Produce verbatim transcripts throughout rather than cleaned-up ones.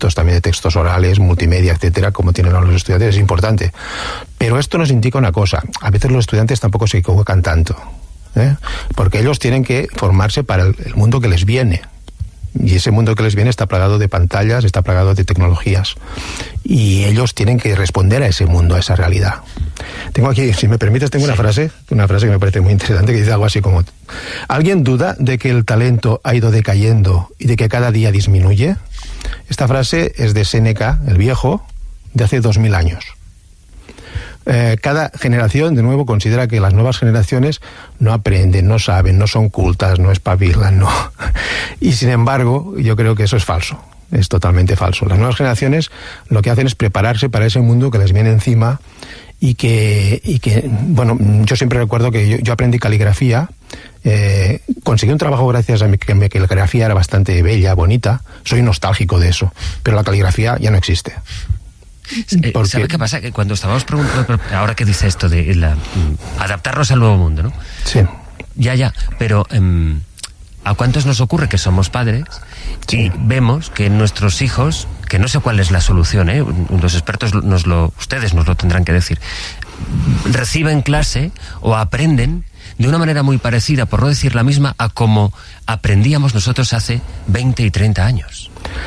conceptos también de textos orales, multimedia, etcétera, como tienen los estudiantes, es importante. Pero esto nos indica una cosa: a veces los estudiantes tampoco se equivocan tanto, ¿eh? Porque ellos tienen que formarse para el, el mundo que les viene. Y ese mundo que les viene está plagado de pantallas, está plagado de tecnologías. Y ellos tienen que responder a ese mundo, a esa realidad. Tengo aquí, si me permites, tengo una frase, una frase que me parece muy interesante, que dice algo así como: ¿alguien duda de que el talento ha ido decayendo y de que cada día disminuye? Esta frase es de Séneca, el viejo, de hace dos mil años. Eh, cada generación, de nuevo, considera que las nuevas generaciones no aprenden, no saben, no son cultas, no espabilan, no. Y sin embargo, yo creo que eso es falso, es totalmente falso. Las nuevas generaciones lo que hacen es prepararse para ese mundo que les viene encima y que, y que bueno, yo siempre recuerdo que yo, yo aprendí caligrafía, eh, conseguí un trabajo gracias a mi, que mi caligrafía era bastante bella, bonita, soy nostálgico de eso, pero la caligrafía ya no existe. Eh, Porque... ¿Sabe qué pasa? Que cuando estábamos preguntando, ahora que dice esto de la, adaptarnos al nuevo mundo, ¿no? Sí. Ya, ya, pero eh, ¿a cuántos nos ocurre que somos padres sí. y vemos que nuestros hijos, que no sé cuál es la solución, ¿eh? Los expertos nos lo, ustedes nos lo tendrán que decir, reciben clase o aprenden de una manera muy parecida, por no decir la misma, a como aprendíamos nosotros hace veinte y treinta años?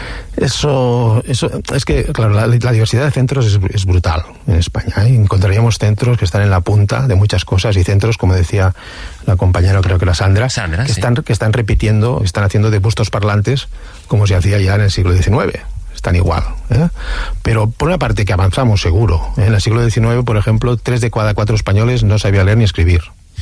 Eso, eso es que, claro, la, la diversidad de centros es, es brutal en España, ¿eh? Encontraríamos centros que están en la punta de muchas cosas y centros, como decía la compañera, creo que era Sandra, Sandra que, sí. están, que están repitiendo, están haciendo de bustos parlantes como se hacía ya en el siglo diecinueve. Están igual, ¿eh? Pero por una parte que avanzamos seguro, ¿eh? En el siglo diecinueve, por ejemplo, tres de cada cuatro españoles no sabía leer ni escribir.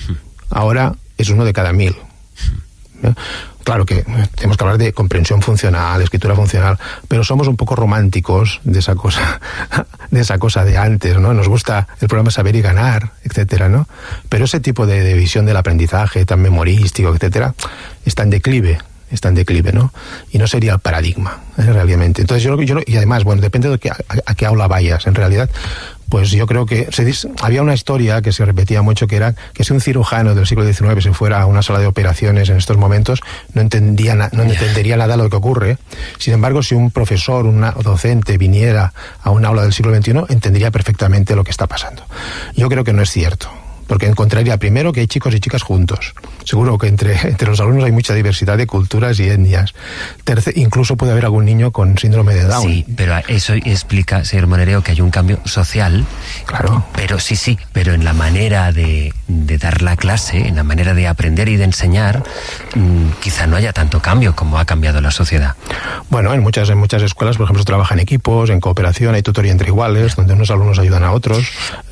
Ahora es uno de cada mil. ¿Eh? Claro que tenemos que hablar de comprensión funcional, escritura funcional, pero somos un poco románticos de esa cosa, de esa cosa de antes, ¿no? Nos gusta el programa Saber y Ganar, etcétera, ¿no? Pero ese tipo de, de visión del aprendizaje tan memorístico, etcétera, está en declive, está en declive, ¿no? Y no sería el paradigma, ¿eh? Realmente. Entonces yo, yo y además, bueno, depende de que, a, a qué aula vayas, en realidad. Pues yo creo que se dice, había una historia que se repetía mucho, que era que si un cirujano del siglo diecinueve se fuera a una sala de operaciones en estos momentos, no entendía na, no entendería nada de lo que ocurre. Sin embargo, si un profesor, un docente viniera a un aula del siglo veintiuno, entendería perfectamente lo que está pasando. Yo creo que no es cierto, porque encontraría primero que hay chicos y chicas juntos. Seguro que entre, entre los alumnos hay mucha diversidad de culturas y etnias. Terce, incluso puede haber algún niño con síndrome de Down. Sí, pero eso explica, señor Monereo, que hay un cambio social. Claro. Pero sí, sí, pero en la manera de, de dar la clase, en la manera de aprender y de enseñar, mmm, quizá no haya tanto cambio como ha cambiado la sociedad. Bueno, en muchas, en muchas escuelas, por ejemplo, se trabaja en equipos, en cooperación, hay tutoría entre iguales, donde unos alumnos ayudan a otros,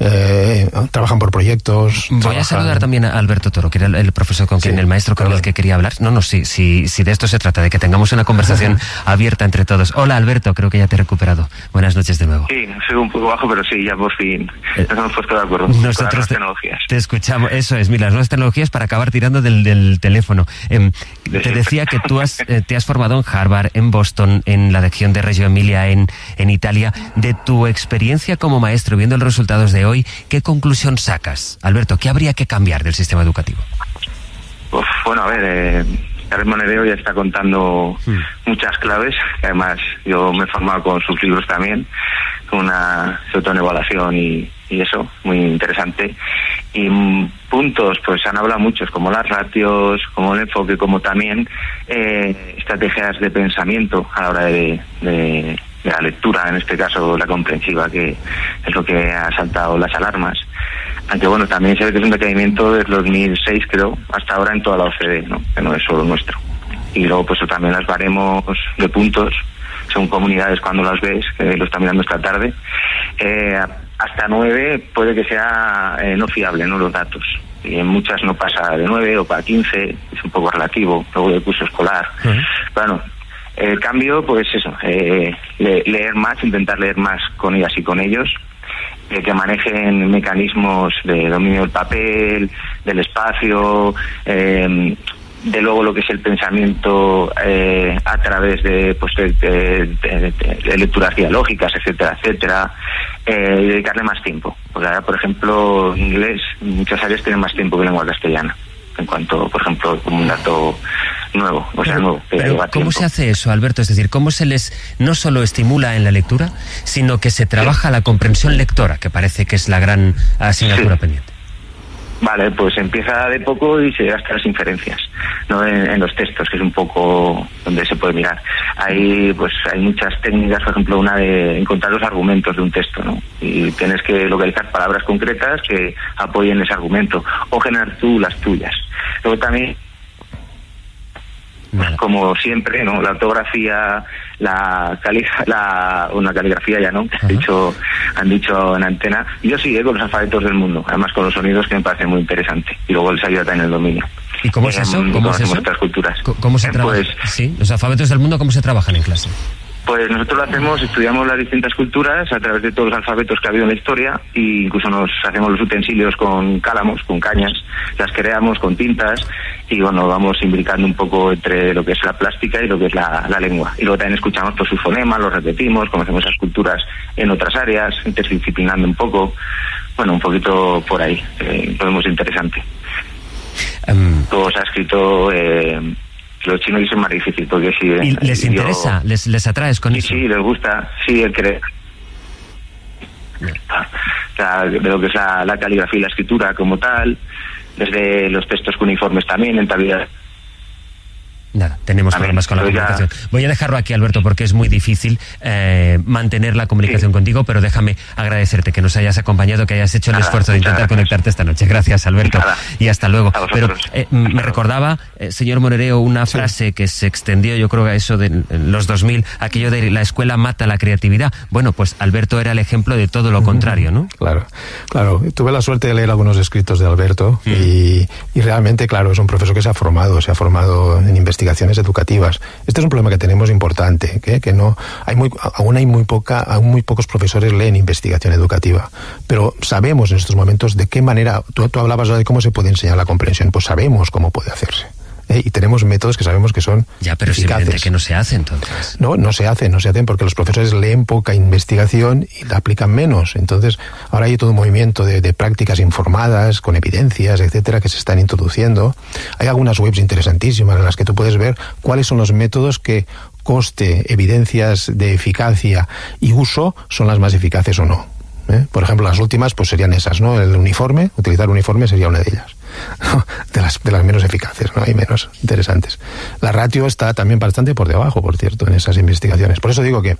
eh, trabajan por proyectos. Voy trabajan... a saludar también a Alberto Toro, que era el, el profesor con quien, sí, el maestro con el que quería hablar. No, no, sí, sí, sí, de esto se trata, de que tengamos una conversación abierta entre todos. Hola, Alberto, creo que ya te he recuperado. Buenas noches de nuevo. Sí, soy un poco bajo, pero sí, ya por fin eh, nos hemos puesto de acuerdo. Nosotros con las nuevas te, tecnologías. Te escuchamos, eso es, mira, las nuevas tecnologías para acabar tirando del, del teléfono. Eh, te decía que tú has, eh, te has formado en Harvard, en Boston, en la región de Reggio Emilia, en, en Italia. De tu experiencia como maestro, viendo los resultados de hoy, ¿qué conclusión sacas? Alberto, ¿qué habría que cambiar del sistema educativo? Uf, bueno, a ver, eh, Carlos Monereo ya está contando mm. muchas claves, que además yo me he formado con sus libros también, con una autoevaluación y, y eso, muy interesante. Y mm, puntos, pues han hablado muchos, como las ratios, como el enfoque, como también eh, estrategias de pensamiento a la hora de, de, de la lectura, en este caso la comprensiva, que es lo que ha saltado las alarmas. Aunque bueno, también se ve que es un decaimiento desde dos mil seis, creo, hasta ahora en toda la O C D E, ¿no? Que no es solo nuestro. Y luego pues también las baremos de puntos, según comunidades cuando las ves, que lo está mirando esta tarde, eh, hasta nueve puede que sea eh, no fiable, ¿no? Los datos. Y en muchas no pasa de nueve o para quince, es un poco relativo, luego del curso escolar. Uh-huh. Bueno, el cambio, pues eso, eh, le, leer más, intentar leer más con ellas y con ellos, eh, que manejen mecanismos de dominio del papel, del espacio, eh, de luego lo que es el pensamiento eh, a través de, pues, de, de, de, de lecturas dialógicas, etcétera, etcétera, eh, y dedicarle más tiempo. Porque ahora, por ejemplo, inglés, muchas áreas tienen más tiempo que lengua castellana. En cuanto, por ejemplo, como un dato nuevo, o sea, pero, nuevo. Pero ¿cómo tiempo. se hace eso, Alberto? Es decir, ¿cómo se les no solo estimula en la lectura, sino que se trabaja sí. la comprensión lectora, que parece que es la gran asignatura sí. pendiente? Vale, pues empieza de poco y se llega hasta las inferencias, ¿no? En, en los textos, que es un poco donde se puede mirar. Hay, pues, hay muchas técnicas, por ejemplo, una de encontrar los argumentos de un texto, ¿no? Y tienes que localizar palabras concretas que apoyen ese argumento, o generar tú las tuyas. Luego también, pues, como siempre, ¿no? La ortografía, la, cali la una caligrafía ya no, han dicho, han dicho en antena. Yo sí, eh, con los alfabetos del mundo, además con los sonidos, que me parece muy interesante. Y luego les ayuda también el dominio. ¿Y cómo es eso? Eh, ¿Cómo es eso? Otras culturas. ¿Cómo se trabaja? Pues, sí, los alfabetos del mundo, ¿cómo se trabajan en clase? Pues nosotros lo hacemos, estudiamos las distintas culturas a través de todos los alfabetos que ha habido en la historia, e incluso nos hacemos los utensilios con cálamos, con cañas, las creamos con tintas, y bueno, vamos imbricando un poco entre lo que es la plástica y lo que es la, la lengua. Y luego también escuchamos todos sus fonemas, los repetimos, conocemos esas culturas en otras áreas, interdisciplinando un poco, bueno, un poquito por ahí, eh, lo vemos interesante. Um... Todo se ha escrito... Eh, los chinos dicen más difícil, porque sí... ¿Y les yo, interesa? ¿Les, les atraes con sí, eso? Sí, les gusta, sí, el creer. De lo que es la, la caligrafía y la escritura como tal, desde los textos cuneiformes también, en tablillas. Nada, tenemos problemas con la comunicación. Ya... Voy a dejarlo aquí, Alberto, porque es muy difícil eh, mantener la comunicación sí. contigo, pero déjame agradecerte que nos hayas acompañado, que hayas hecho el Nada, esfuerzo de intentar gracias. conectarte esta noche. Gracias, Alberto. Nada. Y hasta luego. Pero eh, me recordaba, eh, señor Monereo, una sí. frase que se extendió, yo creo que a eso de los dos mil, aquello de la escuela mata la creatividad. Bueno, pues Alberto era el ejemplo de todo lo contrario, ¿no? Claro, claro. Tuve la suerte de leer algunos escritos de Alberto mm. y, y realmente, claro, es un profesor que se ha formado, se ha formado en investigación investigaciones educativas. Este es un problema que tenemos importante, que, que no hay muy, aún hay muy poca, aún muy pocos profesores leen investigación educativa, pero sabemos en estos momentos de qué manera. Tú, tú hablabas de cómo se puede enseñar la comprensión, pues sabemos cómo puede hacerse. ¿Eh? Y tenemos métodos que sabemos que son ya, pero eficaces. Simplemente que no se hace entonces. No, no se hacen, no se hacen porque los profesores leen poca investigación y la aplican menos. Entonces, ahora hay todo un movimiento de, de prácticas informadas, con evidencias, etcétera, que se están introduciendo. Hay algunas webs interesantísimas en las que tú puedes ver cuáles son los métodos que coste, evidencias de eficacia y uso son las más eficaces o no. ¿Eh? Por ejemplo, las últimas pues serían esas, ¿no? El uniforme, utilizar uniforme sería una de ellas. De las, de las menos eficaces, ¿no? Y menos interesantes. La ratio está también bastante por debajo, por cierto, en esas investigaciones. Por eso digo que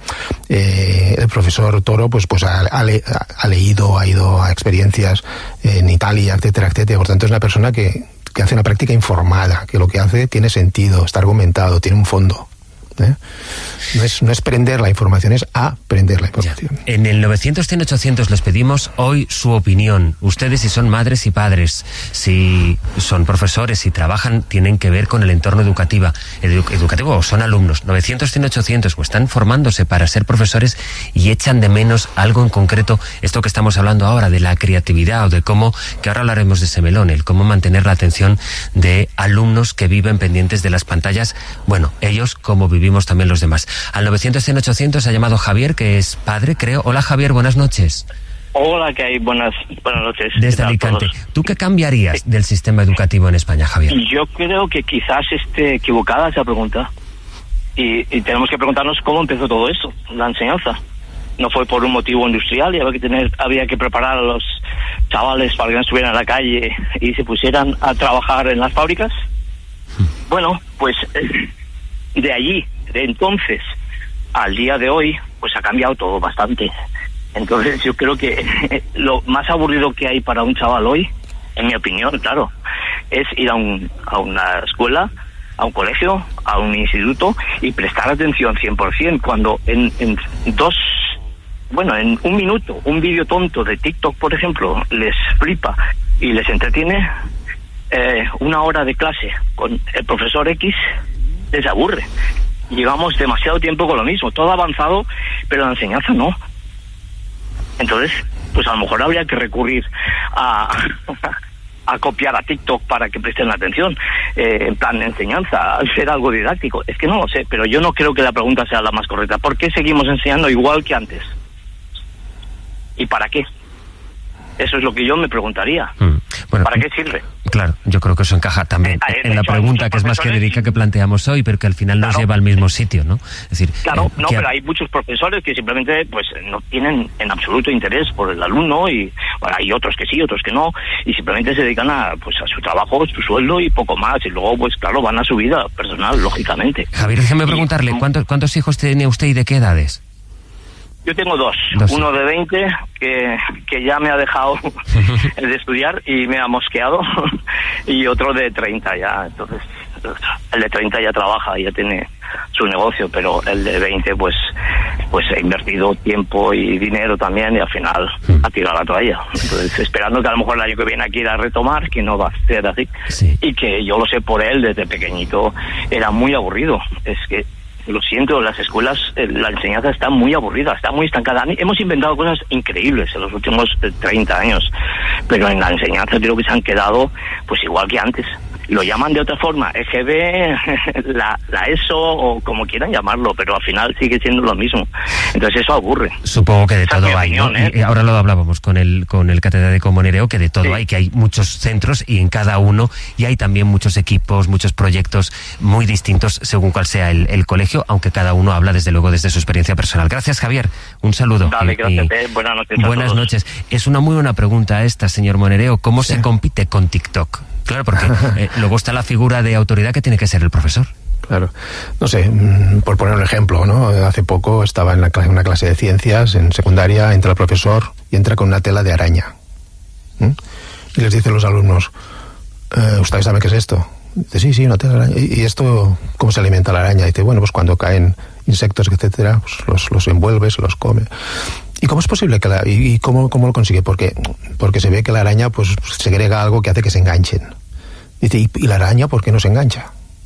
eh, el profesor Toro pues, pues ha, ha, le, ha leído, ha ido a experiencias en Italia, etcétera, etcétera. Por tanto, es una persona que, que hace una práctica informada, que lo que hace tiene sentido, está argumentado, tiene un fondo. ¿Eh? No es, no es prender la información, es aprender la información. Ya. En el novecientos cien ochocientos les pedimos hoy su opinión. Ustedes, si son madres y padres, si son profesores, si trabajan, tienen que ver con el entorno educativa, edu educativo o son alumnos. novecientos cien ochocientos o están formándose para ser profesores y echan de menos algo en concreto, esto que estamos hablando ahora, de la creatividad o de cómo, que ahora hablaremos de ese melón, el cómo mantener la atención de alumnos que viven pendientes de las pantallas. Bueno, ellos como vivimos también los demás. Al novecientos cien ochocientos ha llamado Javier, que es padre, creo. Hola, Javier, buenas noches. Hola, que hay buenas, buenas noches. Desde Alicante. ¿Tú qué cambiarías sí. del sistema educativo en España, Javier? Yo creo que quizás esté equivocada esa pregunta. Y, y tenemos que preguntarnos cómo empezó todo esto, la enseñanza. No fue por un motivo industrial y había que tener, había que preparar a los chavales para que no estuvieran en la calle y se pusieran a trabajar en las fábricas. Hmm. Bueno, pues de allí, de entonces al día de hoy, pues ha cambiado todo bastante. Entonces yo creo que lo más aburrido que hay para un chaval hoy, en mi opinión, claro, es ir a, un, a una escuela, a un colegio, a un instituto y prestar atención cien por ciento cuando en, en dos, bueno, en un minuto, un vídeo tonto de TikTok, por ejemplo, les flipa y les entretiene, eh, una hora de clase con el profesor X les aburre. Llevamos demasiado tiempo con lo mismo, todo avanzado, pero la enseñanza no. Entonces, pues a lo mejor habría que recurrir a, a copiar a TikTok para que presten atención, eh, en plan de enseñanza, hacer algo didáctico. Es que no lo sé, pero yo no creo que la pregunta sea la más correcta. ¿Por qué seguimos enseñando igual que antes? ¿Y para qué? Eso es lo que yo me preguntaría. Mm. Bueno, ¿para qué sirve? Claro, yo creo que eso encaja también eh, en la pregunta que es más genérica que planteamos hoy, pero que al final nos claro. lleva al mismo sitio, ¿no? Es decir, claro, eh, no, que... pero hay muchos profesores que simplemente pues no tienen en absoluto interés por el alumno y bueno, hay otros que sí, otros que no, y simplemente se dedican a pues a su trabajo, su sueldo y poco más, y luego pues claro, van a su vida personal, lógicamente. Javier, déjeme preguntarle, ¿cuántos, ¿cuántos hijos tiene usted y de qué edades? Yo tengo dos, dos uno de veinte que, que ya me ha dejado de estudiar y me ha mosqueado y otro de treinta ya, entonces el de treinta ya trabaja y ya tiene su negocio, pero el de veinte pues pues ha invertido tiempo y dinero también y al final ha tirado la toalla, entonces esperando que a lo mejor el año que viene quiera retomar, que no va a ser así, sí. Y que yo lo sé por él, desde pequeñito era muy aburrido, es que lo siento, las escuelas, la enseñanza está muy aburrida, está muy estancada. Hemos inventado cosas increíbles en los últimos treinta años, pero en la enseñanza creo que se han quedado pues igual que antes. Lo llaman de otra forma, E G B, la, la ESO o como quieran llamarlo, pero al final sigue siendo lo mismo. Entonces eso aburre. Supongo que de Esa todo hay, opinión, ¿no? ¿eh? Y ahora lo hablábamos con el con el catedrático Monereo, que de todo sí. hay, que hay muchos centros y en cada uno, y hay también muchos equipos, muchos proyectos muy distintos según cuál sea el, el colegio, aunque cada uno habla desde luego desde su experiencia personal. Gracias, Javier. Un saludo. Dale, y, gracias. Y eh. Buenas noches. Buenas noches. Es una muy buena pregunta esta, señor Monereo. ¿Cómo sí. se compite con TikTok? Claro, porque eh, luego está la figura de autoridad que tiene que ser el profesor. Claro. No sé, por poner un ejemplo, ¿no? Hace poco estaba en, la, en una clase de ciencias, en secundaria, entra el profesor y entra con una tela de araña. ¿Mm? Y les dice a los alumnos, eh, ¿ustedes saben qué es esto? Dice, sí, sí, una tela de araña. ¿Y esto cómo se alimenta la araña? Y dice, bueno, pues cuando caen insectos, etcétera, pues los, los envuelve, se los come. ¿Y cómo es posible que la, y, y cómo, cómo lo consigue? Porque, porque se ve que la araña pues segrega algo que hace que se enganchen. Dice, ¿y, y la araña por qué no se engancha?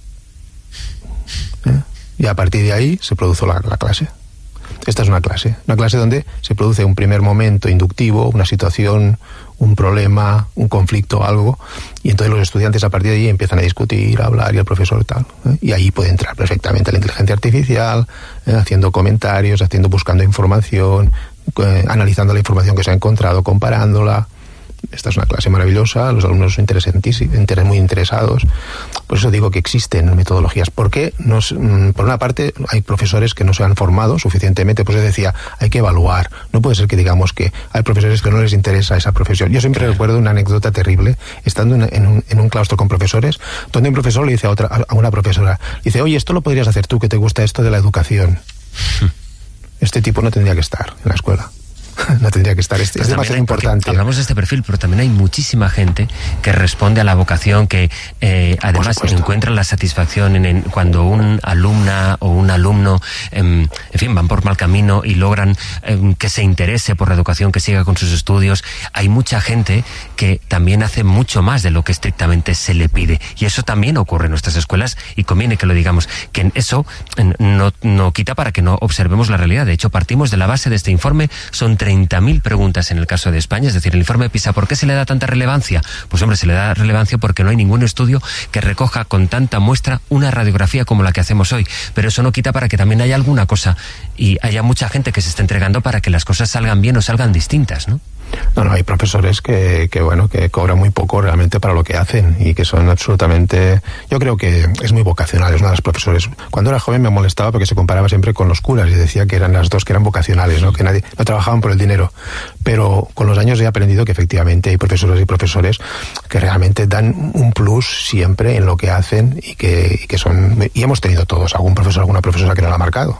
¿Eh? Y a partir de ahí se produjo la, la clase. Esta es una clase, una clase donde se produce un primer momento inductivo, una situación, un problema, un conflicto, algo, y entonces los estudiantes a partir de ahí empiezan a discutir, a hablar, y el profesor y tal, ¿eh? Y ahí puede entrar perfectamente la inteligencia artificial, ¿eh? haciendo comentarios, haciendo, buscando información, eh, analizando la información que se ha encontrado, comparándola. Esta es una clase maravillosa, los alumnos son muy interesados. Por eso digo que existen metodologías. Porque nos, por una parte hay profesores que no se han formado suficientemente, pues decía, hay que evaluar. No puede ser que digamos que hay profesores que no les interesa esa profesión. Yo siempre recuerdo una anécdota terrible, estando en un, en un claustro con profesores, donde un profesor le dice a otra, a una profesora, dice, oye, esto lo podrías hacer tú, que te gusta esto de la educación. Este tipo no tendría que estar en la escuela. No tendría que estar, es, es demasiado importante. Hablamos de este perfil, pero también hay muchísima gente que responde a la vocación, que eh, además encuentra la satisfacción en, en cuando un alumna o un alumno, eh, en fin, van por mal camino y logran eh, que se interese por la educación, que siga con sus estudios. Hay mucha gente que también hace mucho más de lo que estrictamente se le pide, y eso también ocurre en nuestras escuelas, y conviene que lo digamos, que eso no, no quita para que no observemos la realidad. De hecho, partimos de la base de este informe, son treinta mil preguntas en el caso de España, es decir, el informe PISA, ¿por qué se le da tanta relevancia? Pues hombre, se le da relevancia porque no hay ningún estudio que recoja con tanta muestra una radiografía como la que hacemos hoy, pero eso no quita para que también haya alguna cosa y haya mucha gente que se esté entregando para que las cosas salgan bien o salgan distintas, ¿no? No, no, hay profesores que, que, bueno, que cobran muy poco realmente para lo que hacen y que son absolutamente... Yo creo que es muy vocacional, es una de las profesores. Cuando era joven me molestaba porque se comparaba siempre con los curas y decía que eran las dos que eran vocacionales, ¿no? Que nadie, no trabajaban por el dinero. Pero con los años he aprendido que efectivamente hay profesores y profesores que realmente dan un plus siempre en lo que hacen y que, y que son... Y hemos tenido todos algún profesor, alguna profesora que no la ha marcado.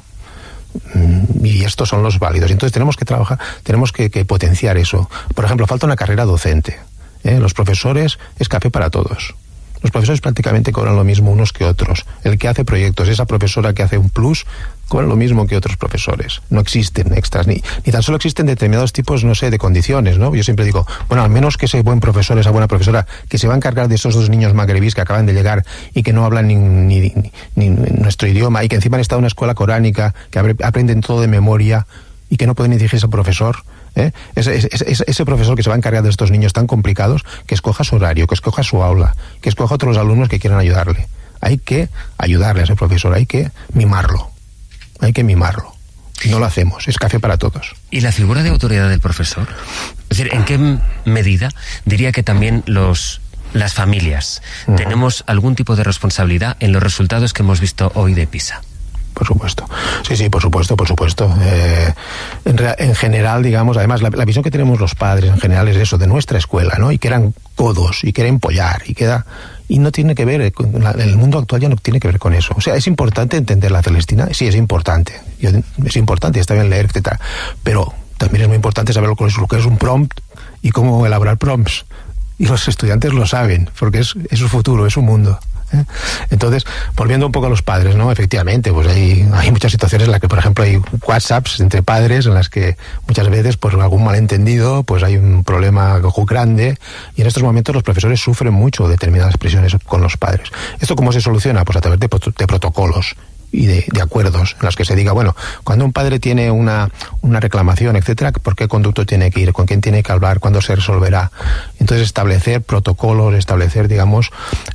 Y estos son los válidos. Entonces tenemos que trabajar, tenemos que, que potenciar eso. Por ejemplo, falta una carrera docente, ¿eh? Los profesores es café para todos. Los profesores prácticamente cobran lo mismo unos que otros. El que hace proyectos, esa profesora que hace un plus, cobra lo mismo que otros profesores. No existen extras, ni, ni tan solo existen determinados tipos, no sé, de condiciones, ¿no? Yo siempre digo, bueno, al menos que ese buen profesor, esa buena profesora, que se va a encargar de esos dos niños magrebíes que acaban de llegar y que no hablan ni, ni, ni, ni nuestro idioma y que encima han estado en una escuela coránica, que aprenden todo de memoria y que no pueden ni dirigirse al profesor. ¿Eh? Ese, ese, ese profesor que se va a encargar de estos niños tan complicados, que escoja su horario, que escoja su aula, que escoja a otros alumnos que quieran ayudarle. Hay que ayudarle a ese profesor, hay que mimarlo, hay que mimarlo. No lo hacemos, es café para todos. ¿Y la figura de autoridad del profesor? Es decir, ¿en qué medida diría que también los las familias, Uh-huh. ¿tenemos algún tipo de responsabilidad en los resultados que hemos visto hoy de PISA? Por supuesto. Sí, sí, por supuesto, por supuesto. Eh, en, rea- en general, digamos, además, la, la visión que tenemos los padres en general es eso, de nuestra escuela, ¿no? Y que eran codos, y que era empollar, y que era... Y no tiene que ver, con la, el mundo actual ya no tiene que ver con eso. O sea, ¿es importante entender la Celestina? Sí, es importante. Yo, es importante, está bien leer, etcétera. Pero también es muy importante saber lo que es, lo que es un prompt y cómo elaborar prompts. Y los estudiantes lo saben, porque es, es su futuro, es su mundo. ¿eh? Entonces, volviendo un poco a los padres, ¿no? Efectivamente, pues hay, hay muchas situaciones en las que, por ejemplo, hay WhatsApps entre padres en las que muchas veces, por algún malentendido, pues hay un problema grande, y en estos momentos los profesores sufren mucho determinadas presiones con los padres. ¿Esto cómo se soluciona? Pues a través de, de protocolos y de, de acuerdos en los que se diga, bueno, cuando un padre tiene una, una reclamación, etcétera, ¿por qué conducto tiene que ir? ¿Con quién tiene que hablar? ¿Cuándo se resolverá? Entonces, establecer protocolos, establecer, digamos,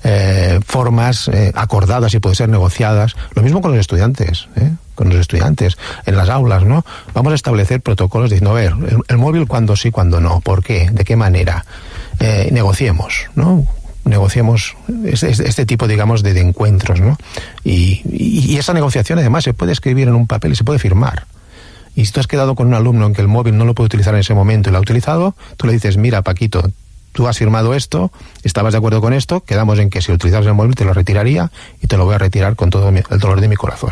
eh, formas eh, acordadas y puede ser negociadas. Lo mismo con los estudiantes, ¿eh? con los estudiantes, en las aulas, ¿no? Vamos a establecer protocolos diciendo, a ver, el, el móvil cuándo sí, cuándo no, ¿por qué? ¿De qué manera? Eh, negociemos, ¿no? negociemos este, este tipo, digamos, de, de encuentros, ¿no? Y, y, y esa negociación, además, se puede escribir en un papel y se puede firmar. Y si tú has quedado con un alumno en que el móvil no lo puede utilizar en ese momento y lo ha utilizado, tú le dices, mira, Paquito, tú has firmado esto, estabas de acuerdo con esto, quedamos en que si utilizabas el móvil te lo retiraría y te lo voy a retirar con todo mi, el dolor de mi corazón.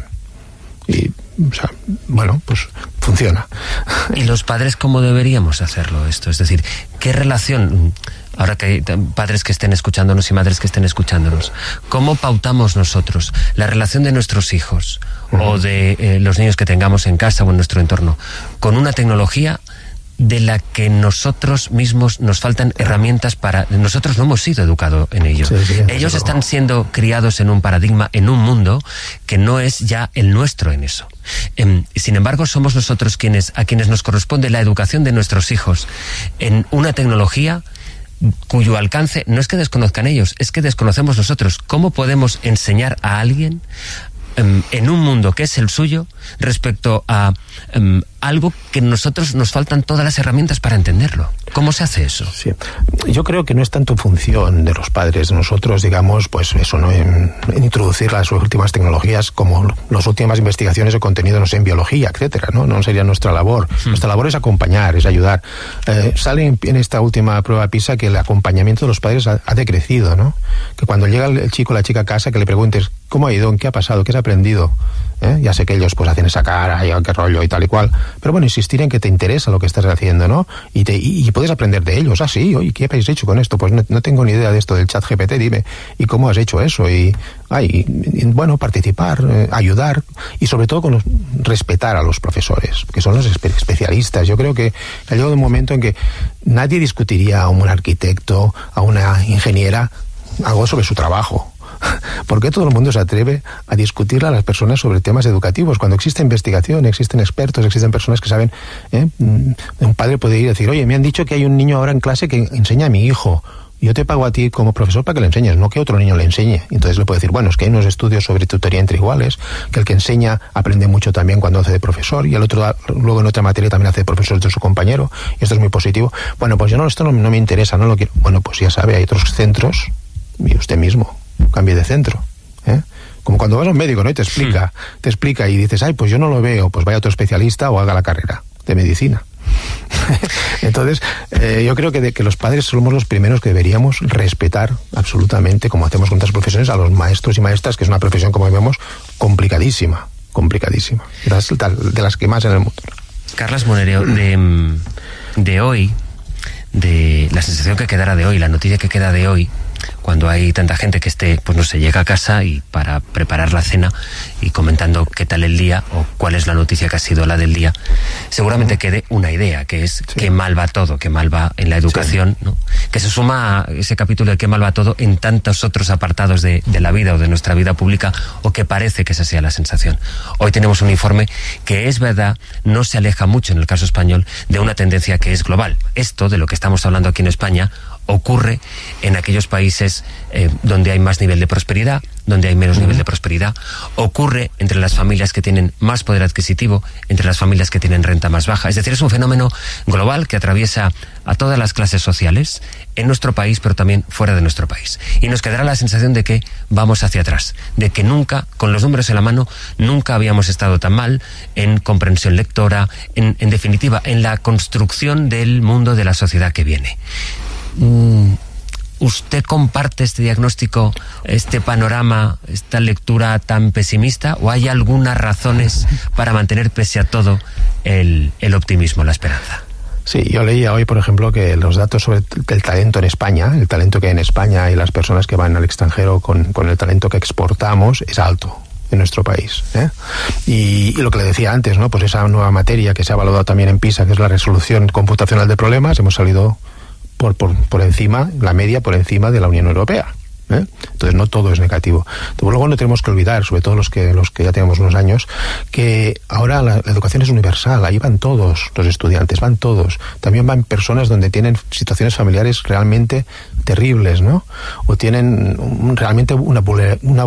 Y, o sea, bueno, pues funciona. ¿Y los padres cómo deberíamos hacerlo esto? Es decir, ¿qué relación, ahora que hay padres que estén escuchándonos y madres que estén escuchándonos, cómo pautamos nosotros la relación de nuestros hijos uh-huh. o de eh, los niños que tengamos en casa o en nuestro entorno con una tecnología de la que nosotros mismos nos faltan herramientas para... Nosotros no hemos sido educados en ello. Sí, sí, Ellos sí, están siendo criados en un paradigma, en un mundo que no es ya el nuestro en eso. Eh, sin embargo, somos nosotros quienes a quienes nos corresponde la educación de nuestros hijos en una tecnología cuyo alcance no es que desconozcan ellos, es que desconocemos nosotros. ¿Cómo podemos enseñar a alguien um, en un mundo que es el suyo respecto a um, algo que nosotros nos faltan todas las herramientas para entenderlo? ¿Cómo se hace eso? Sí. Yo creo que no es tanto función de los padres, de nosotros, digamos, pues eso, ¿no? En, en introducir las últimas tecnologías como las últimas investigaciones de contenido, no sé, en biología, etcétera, ¿no? No sería nuestra labor. Hmm. Nuestra labor es acompañar, es ayudar. Eh, sale en, en esta última prueba PISA que el acompañamiento de los padres ha, ha decrecido, ¿no? Que cuando llega el, el chico o la chica a casa, que le preguntes, ¿cómo ha ido? ¿En qué ha pasado? ¿Qué has aprendido? ¿Eh? Ya sé que ellos pues hacen esa cara, y qué rollo y tal y cual, pero bueno, insistir en que te interesa lo que estás haciendo, ¿no? Y, te, y, y puedes aprender de ellos. Ah, sí, oye, ¿qué habéis hecho con esto? Pues no, no tengo ni idea de esto del chat G P T, dime, ¿y cómo has hecho eso? Y, ay, y, y bueno, participar, eh, ayudar, y sobre todo con los, respetar a los profesores, que son los espe- especialistas. Yo creo que ha llegado un momento en que nadie discutiría a un arquitecto, a una ingeniera, algo sobre su trabajo. ¿Por qué todo el mundo se atreve a discutir a las personas sobre temas educativos? Cuando existe investigación, existen expertos, existen personas que saben, ¿eh? Un padre puede ir y decir, oye, me han dicho que hay un niño ahora en clase que enseña a mi hijo. Yo te pago a ti como profesor para que le enseñes, no que otro niño le enseñe. Entonces le puede decir, bueno, es que hay unos estudios sobre tutoría entre iguales, que el que enseña aprende mucho también cuando hace de profesor, y el otro luego en otra materia también hace de profesor de su compañero, y esto es muy positivo. Bueno, pues yo no, esto no, no me interesa, no lo quiero. Bueno, pues ya sabe, hay otros centros, y usted mismo cambie de centro, ¿eh? Como cuando vas a un médico, ¿no? Y te explica, sí. te explica y dices, ay, pues yo no lo veo, pues vaya a otro especialista o haga la carrera de medicina. Entonces, eh, yo creo que, de, que los padres somos los primeros que deberíamos respetar absolutamente, como hacemos con otras profesiones, a los maestros y maestras, que es una profesión, como vemos, complicadísima, complicadísima, de las, de las que más en el mundo. Carlas Monereo, de, de hoy, de la sensación que quedará de hoy, la noticia que queda de hoy, cuando hay tanta gente que esté, pues no sé, llega a casa y para preparar la cena y comentando qué tal el día o cuál es la noticia que ha sido la del día, seguramente quede una idea, que es sí. qué mal va todo, qué mal va en la educación, sí. ¿no? Que se suma a ese capítulo de qué mal va todo en tantos otros apartados de, de la vida o de nuestra vida pública, o que parece que esa sea la sensación. Hoy tenemos un informe que, es verdad, no se aleja mucho en el caso español de una tendencia que es global. Esto de lo que estamos hablando aquí en España ocurre en aquellos países eh, donde hay más nivel de prosperidad, donde hay menos nivel de prosperidad, ocurre entre las familias que tienen más poder adquisitivo, entre las familias que tienen renta más baja. Es decir, es un fenómeno global que atraviesa a todas las clases sociales en nuestro país, pero también fuera de nuestro país. Y nos quedará la sensación de que vamos hacia atrás, de que nunca, con los números en la mano, nunca habíamos estado tan mal en comprensión lectora, en, en definitiva, en la construcción del mundo de la sociedad que viene. Mm. ¿Usted comparte este diagnóstico, este panorama, esta lectura tan pesimista, o hay algunas razones para mantener pese a todo el, el optimismo, la esperanza? Sí, yo leía hoy, por ejemplo, que los datos sobre el talento en España, el talento que hay en España y las personas que van al extranjero con, con el talento que exportamos es alto en nuestro país, ¿eh? Y, y lo que le decía antes, ¿no? Pues esa nueva materia que se ha evaluado también en PISA, que es la resolución computacional de problemas, hemos salido Por, por, por encima, la media por encima de la Unión Europea, ¿eh? Entonces no todo es negativo. Luego no tenemos que olvidar, sobre todo los que los que ya tenemos unos años, que ahora la, la educación es universal, ahí van todos los estudiantes, van todos. También van personas donde tienen situaciones familiares realmente terribles, ¿no? O tienen un, realmente una, una,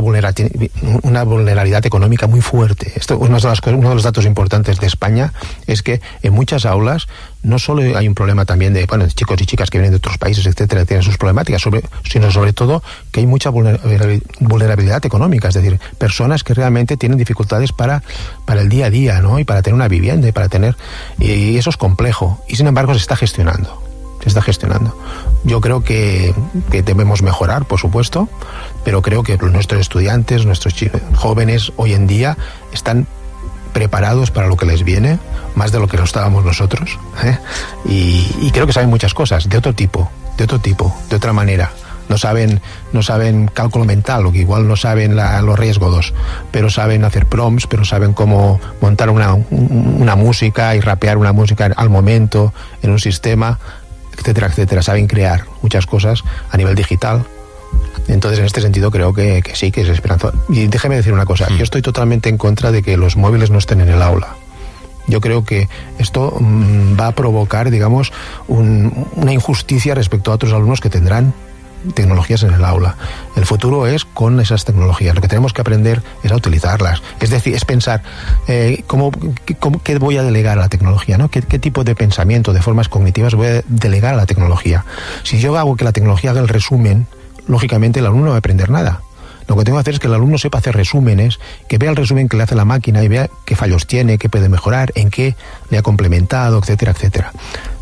una vulnerabilidad económica muy fuerte. Esto, una de las cosas, uno de los datos importantes de España es que en muchas aulas no solo hay un problema también de, bueno, chicos y chicas que vienen de otros países, etcétera, tienen sus problemáticas, sobre, sino sobre todo que hay mucha vulnerabilidad económica, es decir, personas que realmente tienen dificultades para, para el día a día, ¿no? Y para tener una vivienda y para tener, y eso es complejo, y sin embargo se está gestionando, se está gestionando. Yo creo que, que debemos mejorar, por supuesto, pero creo que nuestros estudiantes, nuestros jóvenes hoy en día están preparados para lo que les viene, más de lo que lo estábamos nosotros, ¿eh? y, y creo que saben muchas cosas, de otro tipo, de otro tipo, de otra manera. No saben, no saben cálculo mental, o que igual no saben la, los Reyes Godos, pero saben hacer prompts, pero saben cómo montar una, una música y rapear una música al momento en un sistema, etcétera, etcétera. Saben crear muchas cosas a nivel digital. Entonces, en este sentido, creo que, que sí, que es esperanza. Y déjeme decir una cosa, yo estoy totalmente en contra de que los móviles no estén en el aula. Yo creo que esto mmm, va a provocar, digamos, un, una injusticia respecto a otros alumnos que tendrán tecnologías en el aula. El futuro es con esas tecnologías. Lo que tenemos que aprender es a utilizarlas. Es decir, es pensar eh, cómo, cómo, qué voy a delegar a la tecnología, ¿no? ¿Qué, qué tipo de pensamiento, de formas cognitivas voy a delegar a la tecnología? Si yo hago que la tecnología haga el resumen, lógicamente el alumno no va a aprender nada. Lo que tengo que hacer es que el alumno sepa hacer resúmenes, que vea el resumen que le hace la máquina y vea qué fallos tiene, qué puede mejorar, en qué le ha complementado, etcétera, etcétera.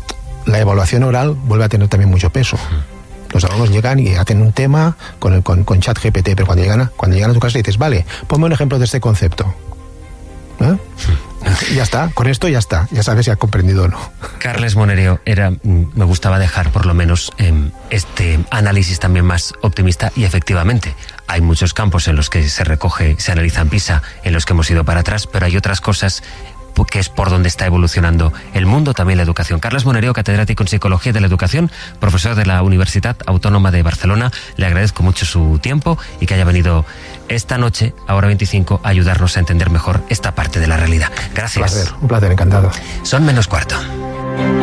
La evaluación oral vuelve a tener también mucho peso. Los alumnos llegan y hacen un tema con, el, con, con ChatGPT, pero cuando llegan, a, cuando llegan a tu clase dices, vale, ponme un ejemplo de este concepto. ¿Eh? Y ya está, con esto ya está, ya sabes si ha comprendido o no. Carles Monerio, era, me gustaba dejar por lo menos eh, este análisis también más optimista, y efectivamente hay muchos campos en los que se recoge, se analiza en PISA, en los que hemos ido para atrás, pero hay otras cosas que es por donde está evolucionando el mundo, también la educación. Carles Monerio, catedrático en Psicología de la Educación, profesor de la Universidad Autónoma de Barcelona, le agradezco mucho su tiempo y que haya venido esta noche, a Hora veinticinco, a ayudarnos a entender mejor esta parte de la realidad. Gracias. Un placer, un placer, encantado. Son menos cuarto.